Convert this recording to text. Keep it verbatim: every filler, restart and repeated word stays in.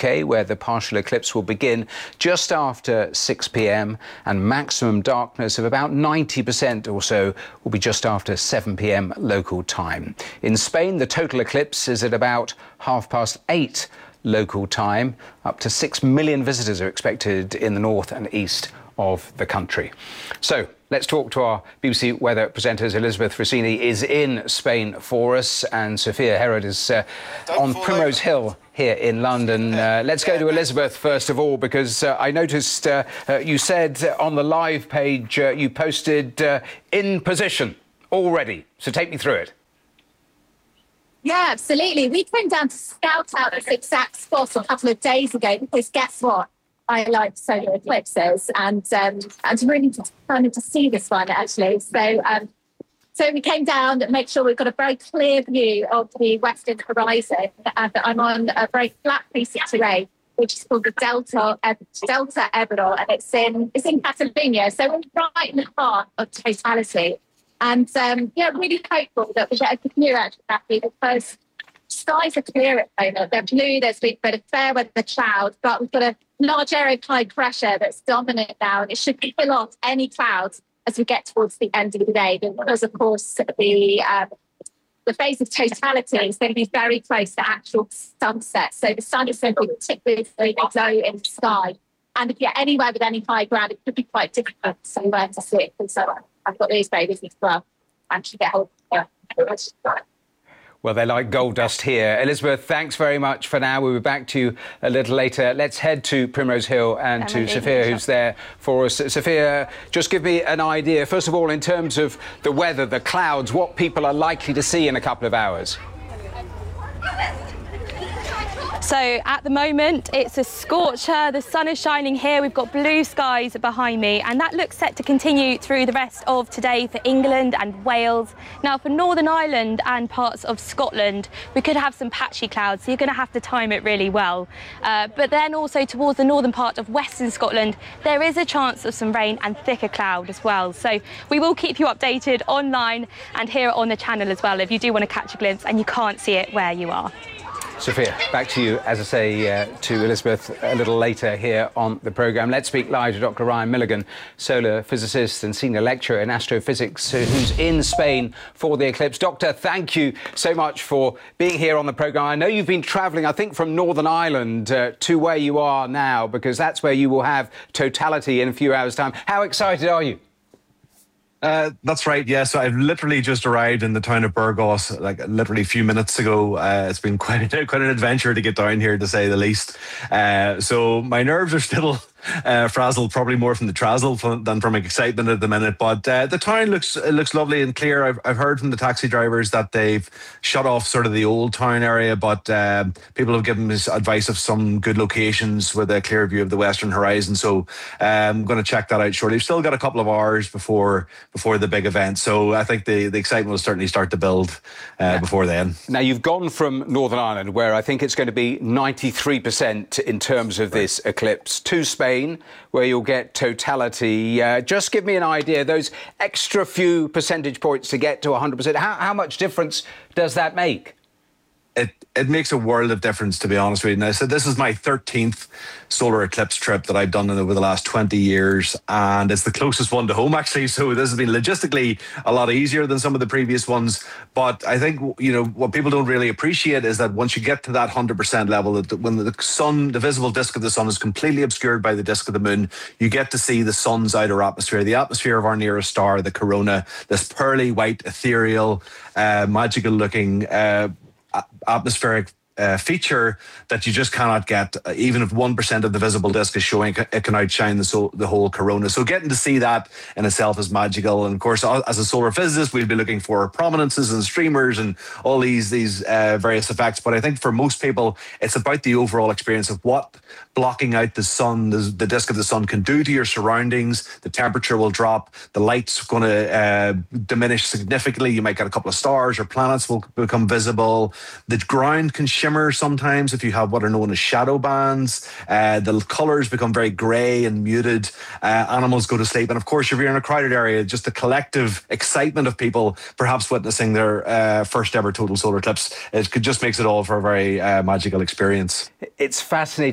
K, where the partial eclipse will begin just after six p m and maximum darkness of about ninety percent or so will be just after seven p m local time. In Spain, the total eclipse is at about half past eight local time. Up to six million visitors are expected in the north and east of the country. So let's talk to our B B C weather presenters. Elizabeth Rossini is in Spain for us, and Sophia Herod is uh, on Primrose Hill here in London. Uh, let's go to Elizabeth first of all, because uh, I noticed uh, uh, you said on the live page uh, you posted uh, in position already. So take me through it. Yeah, absolutely. We came down to scout out this exact spot a couple of days ago because guess what? I like solar eclipses and um, and really just kind of to see this one actually. So um, so we came down and make sure we've got a very clear view of the western horizon. And I'm on a very flat piece of terrain, which is called the Delta Delta Eberol, and it's in it's in Catalonia. So we're right in the heart of totality. And um, yeah, really hopeful that we get a good view actually, Matthew, because skies are clear at the moment. They're blue, there's been a bit of fair weather cloud, but we've got a large area of high pressure that's dominant now, and it should kill off any clouds as we get towards the end of the day, because of course the um, the phase of totality is going to be very close to actual sunset. So the sun is going to be particularly low in the sky. And if you're anywhere with any high ground, it could be quite difficult to see where to sit. And so I've got these babies as well. Actually get hold of them. Well, they're like gold dust here. Elizabeth, thanks very much for now. We'll be back to you a little later. Let's head to Primrose Hill and to Sophia, who's there for us. Sophia, just give me an idea, first of all, in terms of the weather, the clouds, what people are likely to see in a couple of hours. So at the moment, it's a scorcher. The sun is shining here. We've got blue skies behind me, and that looks set to continue through the rest of today for England and Wales. Now, for Northern Ireland and parts of Scotland, we could have some patchy clouds, so you're going to have to time it really well. Uh, but then also towards the northern part of Western Scotland, there is a chance of some rain and thicker cloud as well. So we will keep you updated online and here on the channel as well if you do want to catch a glimpse and you can't see it where you are. Sophia, back to you, as I say, uh, to Elizabeth a little later here on the programme. Let's speak live to Doctor Ryan Milligan, solar physicist and senior lecturer in astrophysics, who's in Spain for the eclipse. Doctor, thank you so much for being here on the programme. I know you've been travelling, I think, from Northern Ireland uh, to where you are now, because that's where you will have totality in a few hours' time. How excited are you? Uh, that's right, yeah. So I've literally just arrived in the town of Burgos, like literally a few minutes ago. Uh, it's been quite, a, quite an adventure to get down here, to say the least. Uh, so my nerves are still uh, frazzled, probably more from the trazzle than from excitement at the minute. But uh, the town looks it looks lovely and clear. I've, I've heard from the taxi drivers that they've shut off sort of the old town area, but uh, people have given us advice of some good locations with a clear view of the western horizon. So uh, I'm going to check that out shortly. We've still got a couple of hours before before the big event, so I think the, the excitement will certainly start to build uh, before then. Now, you've gone from Northern Ireland, where I think it's going to be ninety-three percent in terms of this eclipse, to Spain, where you'll get totality. Uh, just give me an idea, those extra few percentage points to get to one hundred percent, how, how much difference does that make? It it makes a world of difference, to be honest with you. Now, so this is my thirteenth solar eclipse trip that I've done over the last twenty years, and it's the closest one to home, actually. So this has been logistically a lot easier than some of the previous ones. But I think, you know, what people don't really appreciate is that once you get to that one hundred percent level, that when the sun, the visible disk of the sun is completely obscured by the disk of the moon, you get to see the sun's outer atmosphere, the atmosphere of our nearest star, the corona, this pearly white, ethereal, uh, magical looking uh, atmospheric uh, feature that you just cannot get. Uh, even if one percent of the visible disk is showing, it can outshine the, so, the whole corona. So getting to see that in itself is magical. And of course, as a solar physicist, we'll be looking for prominences and streamers and all these these uh, various effects. But I think for most people, it's about the overall experience of what blocking out the sun, the, the disk of the sun, can do to your surroundings. The temperature will drop. The light's going to uh, diminish significantly. You might get a couple of stars or planets will become visible. The ground can shimmer sometimes if you have what are known as shadow bands. Uh, the colours become very grey and muted. Uh, animals go to sleep. And of course, if you're in a crowded area, just the collective excitement of people perhaps witnessing their uh, first ever total solar eclipse, it just makes it all for a very uh, magical experience. It's fascinating.